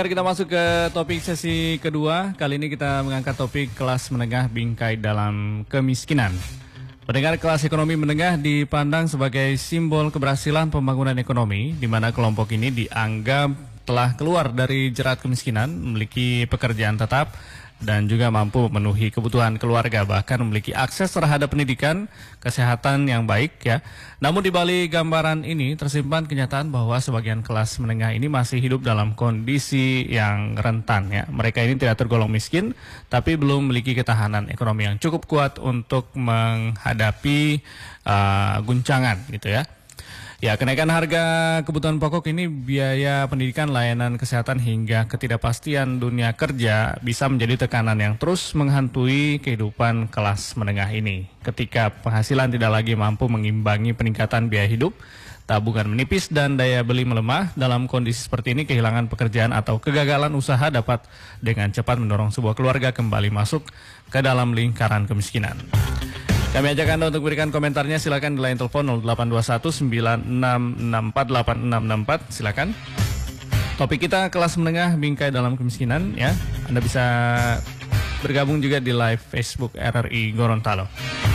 Mari kita masuk ke topik sesi kedua. Kali ini kita mengangkat topik kelas menengah bingkai dalam kemiskinan. Pendengar, kelas ekonomi menengah dipandang sebagai simbol keberhasilan pembangunan ekonomi, di mana kelompok ini dianggap telah keluar dari jerat kemiskinan, memiliki pekerjaan tetap, dan juga mampu memenuhi kebutuhan keluarga, bahkan memiliki akses terhadap pendidikan, kesehatan yang baik ya. Namun di balik gambaran ini tersimpan kenyataan bahwa sebagian kelas menengah ini masih hidup dalam kondisi yang rentan ya. Mereka ini tidak tergolong miskin, tapi belum memiliki ketahanan ekonomi yang cukup kuat untuk menghadapi guncangan gitu ya. Ya, kenaikan harga kebutuhan pokok ini, biaya pendidikan, layanan kesehatan, hingga ketidakpastian dunia kerja bisa menjadi tekanan yang terus menghantui kehidupan kelas menengah ini. Ketika penghasilan tidak lagi mampu mengimbangi peningkatan biaya hidup, tabungan menipis, dan daya beli melemah, dalam kondisi seperti ini kehilangan pekerjaan atau kegagalan usaha dapat dengan cepat mendorong sebuah keluarga kembali masuk ke dalam lingkaran kemiskinan. Kami ajak Anda untuk berikan komentarnya, silakan di line telepon 0821 9664 8664, silakan. Topik kita kelas menengah bingkai dalam kemiskinan ya. Anda bisa bergabung juga di live Facebook RRI Gorontalo.